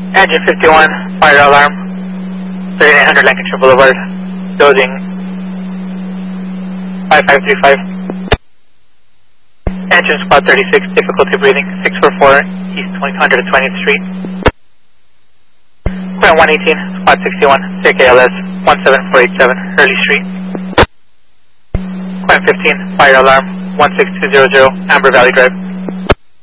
Engine 51, fire alarm, 3900 Lancashire Boulevard, building 5535. Engine squad 36, difficulty breathing, 644 East 120th Street. Clear 118, squad 61, CKLS 17487, Hurley Street. Clear 15, fire alarm, 16200, Amber Valley Drive.